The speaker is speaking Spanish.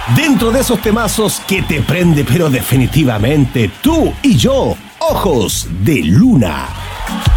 Dentro de esos temazos que te prende, pero definitivamente tú y yo, Ojos de Luna.